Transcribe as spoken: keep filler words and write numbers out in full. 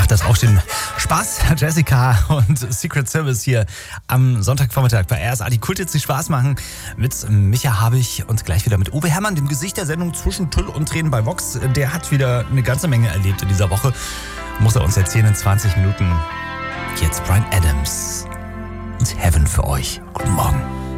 macht das auch den Spaß. Jessica und Secret Service hier am Sonntagvormittag bei R S A. Die Kult jetzt die Spaß machen mit Micha Habich und gleich wieder mit Uwe Herrmann, dem Gesicht der Sendung zwischen Tüll und Tränen bei Vox. Der hat wieder eine ganze Menge erlebt in dieser Woche. Muss er uns erzählen in zwanzig Minuten. Jetzt Bryan Adams und Heaven für euch. Guten Morgen.